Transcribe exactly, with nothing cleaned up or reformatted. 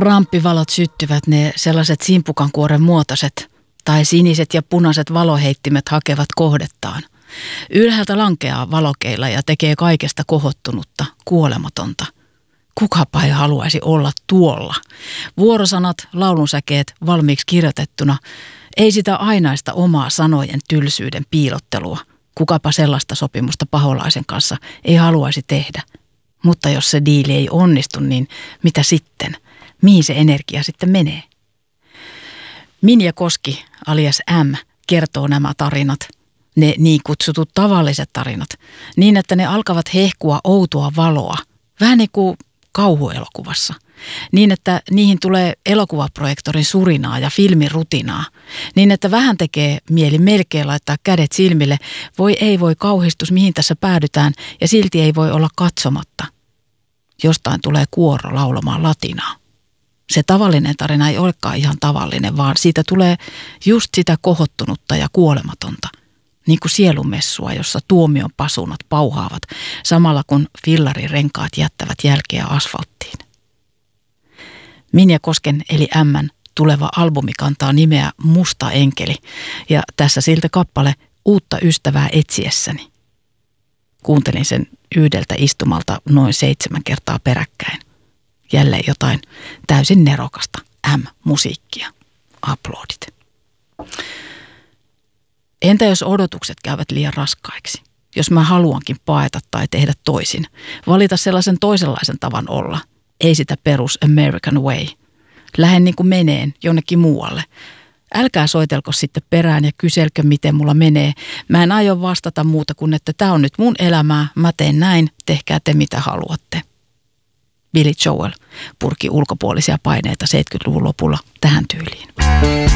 Ramppivalot syttyvät, ne sellaiset simpukankuoren muotoiset tai siniset ja punaiset valoheittimet hakevat kohdettaan. Ylhäältä lankeaa valokeilla ja tekee kaikesta kohottunutta, kuolematonta. Kukapa ei haluaisi olla tuolla. Vuorosanat, laulunsäkeet valmiiksi kirjoitettuna. Ei sitä ainaista omaa sanojen tylsyyden piilottelua. Kukapa sellaista sopimusta paholaisen kanssa ei haluaisi tehdä. Mutta jos se diili ei onnistu, niin mitä sitten? Mihin se energia sitten menee? Minja Koski alias M kertoo nämä tarinat, ne niin kutsutut tavalliset tarinat, niin että ne alkavat hehkua outoa valoa, vähän niin kuin kauhuelokuvassa. Niin, että niihin tulee elokuvaprojektorin surinaa ja filmin rutinaa. Niin, että vähän tekee mieli melkein laittaa kädet silmille. Voi ei voi kauhistus, mihin tässä päädytään, ja silti ei voi olla katsomatta. Jostain tulee kuoro laulamaan latinaa. Se tavallinen tarina ei olekaan ihan tavallinen, vaan siitä tulee just sitä kohottunutta ja kuolematonta. Niin kuin sielumessua, jossa tuomion pasunat pauhaavat, samalla kun fillarirenkaat jättävät jälkeä asfalttiin. Minja Kosken eli Ämmän tuleva albumi kantaa nimeä Musta enkeli, ja tässä siltä kappale Uutta ystävää etsiessäni. Kuuntelin sen yhdeltä istumalta noin seitsemän kertaa peräkkäin. Jälleen jotain täysin nerokasta M-musiikkia. Aplodit. Entä jos odotukset käyvät liian raskaiksi? Jos mä haluankin paeta tai tehdä toisin, valita sellaisen toisenlaisen tavan olla, ei sitä perus American way. Lähden niin kuin meneen jonnekin muualle. Älkää soitelko sitten perään ja kyselkö, miten mulla menee. Mä en aio vastata muuta kuin, että tää on nyt mun elämää, mä teen näin, tehkää te mitä haluatte. Billy Joel purki ulkopuolisia paineita seitsemänkymmentäluvun lopulla tähän tyyliin.